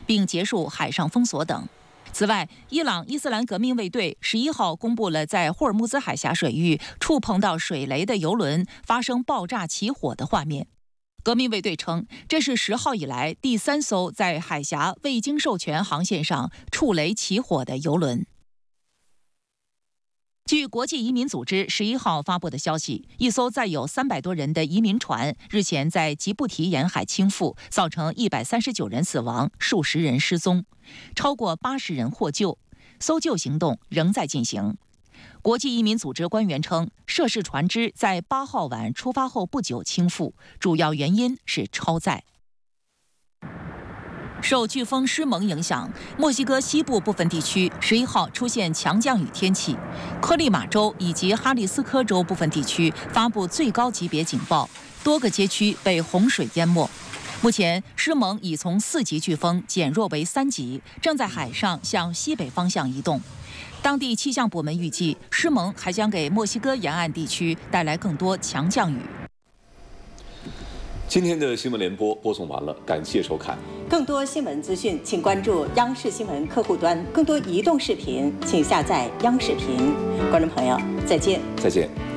并结束海上封锁等。此外，伊朗伊斯兰革命卫队11号公布了在霍尔木兹海峡水域触碰到水雷的油轮发生爆炸起火的画面。革命卫队称，这是10号以来第3艘在海峡未经授权航线上触雷起火的油轮。据国际移民组织11号发布的消息，一艘载有300多人的移民船日前在吉布提沿海倾覆，造成139人死亡，数十人失踪，超过80人获救，搜救行动仍在进行。国际移民组织官员称，涉事船只在8号晚出发后不久倾覆，主要原因是超载。受飓风施蒙影响，墨西哥西部部分地区11号出现强降雨天气，科利马州以及哈利斯科州部分地区发布最高级别警报，多个街区被洪水淹没。目前，施蒙已从4级飓风减弱为3级，正在海上向西北方向移动。当地气象部门预计，施蒙还将给墨西哥沿岸地区带来更多强降雨。 今天的新闻联播播送完了，感谢收看。 更多新闻资讯，请关注央视新闻客户端；更多移动视频，请下载央视频。观众朋友，再见。 再见。